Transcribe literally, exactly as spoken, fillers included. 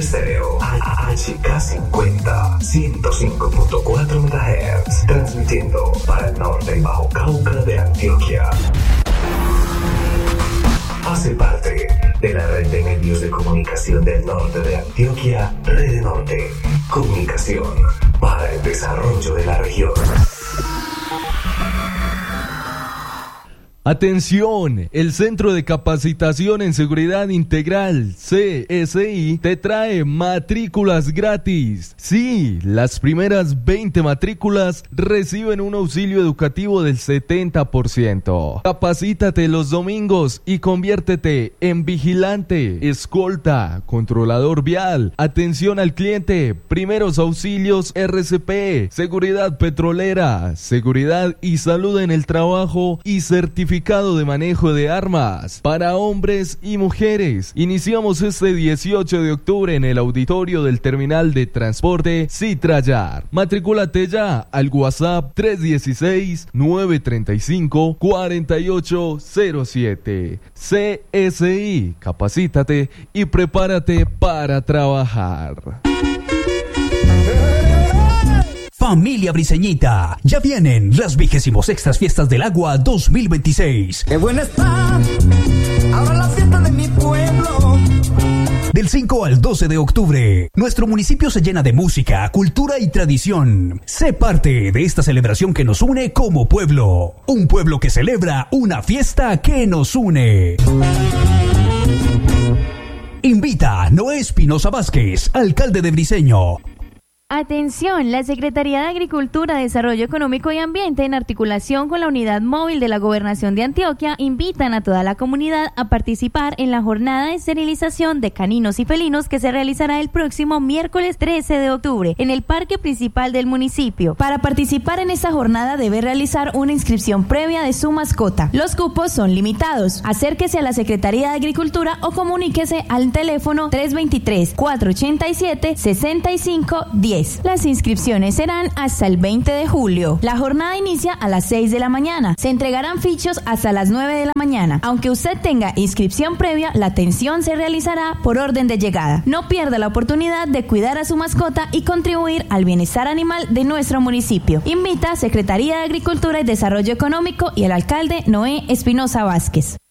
Estéreo, H K cincuenta, ciento cinco punto cuatro megahertz, transmitiendo para el norte y Bajo Cauca de Antioquia. Hace parte de la red de medios de comunicación del norte de Antioquia, Red Norte, comunicación para el desarrollo de la región. Atención, el Centro de Capacitación en Seguridad Integral, C S I, te trae matrículas gratis. Sí, las primeras veinte matrículas reciben un auxilio educativo del setenta por ciento. Capacítate los domingos y conviértete en vigilante, escolta, controlador vial, atención al cliente, primeros auxilios R C P, seguridad petrolera, seguridad y salud en el trabajo y certificación de manejo de armas para hombres y mujeres. Iniciamos este dieciocho de octubre en el auditorio del terminal de transporte Citrayar. Matricúlate ya al WhatsApp tres uno seis, nueve tres cinco, cuatro ocho cero siete. C S I, capacítate y prepárate para trabajar. Familia Briseñita, ya vienen las vigésimos sextas Fiestas del Agua dos mil veintiséis. ¡Qué buena está! Ahora la fiesta de mi pueblo. Del cinco al doce de octubre, nuestro municipio se llena de música, cultura y tradición. Sé parte de esta celebración que nos une como pueblo. Un pueblo que celebra una fiesta que nos une. Invita Noé Espinosa Vázquez, alcalde de Briseño. Atención, la Secretaría de Agricultura, Desarrollo Económico y Ambiente, en articulación con la Unidad Móvil de la Gobernación de Antioquia, invitan a toda la comunidad a participar en la jornada de esterilización de caninos y felinos que se realizará el próximo miércoles trece de octubre en el parque principal del municipio. Para participar en esta jornada debe realizar una inscripción previa de su mascota. Los cupos son limitados. Acérquese a la Secretaría de Agricultura o comuníquese al teléfono tres dos tres, cuatro ocho siete, seis cinco uno cero. Las inscripciones serán hasta el veinte de julio. La jornada inicia a las seis de la mañana. Se entregarán fichos hasta las nueve de la mañana. Aunque usted tenga inscripción previa, la atención se realizará por orden de llegada. No pierda la oportunidad de cuidar a su mascota y contribuir al bienestar animal de nuestro municipio. Invita a Secretaría de Agricultura y Desarrollo Económico y el alcalde Noé Espinosa Vázquez.